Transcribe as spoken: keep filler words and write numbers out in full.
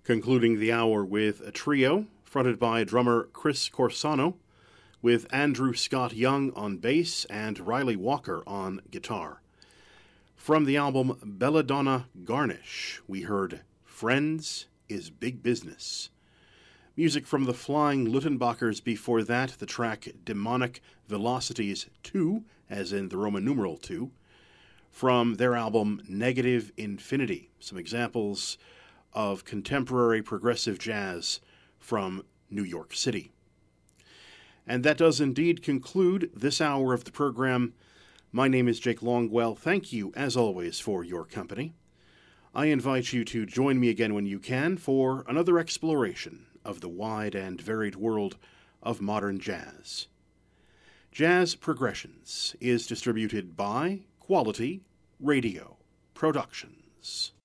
Concluding the hour with a trio fronted by drummer Chris Corsano, with Andrew Scott Young on bass and Riley Walker on guitar. From the album Belladonna Garnish, we heard Friends is Big Business. Music from the Flying Luttenbachers before that, the track Demonic Velocities two, as in the Roman numeral two, from their album Negative Infinity. Some examples of contemporary progressive jazz from New York City. And that does indeed conclude this hour of the program. My name is Jake Longwell. Thank you, as always, for your company. I invite you to join me again when you can for another exploration of the wide and varied world of modern jazz. Jazz Progressions is distributed by Quality Radio Productions.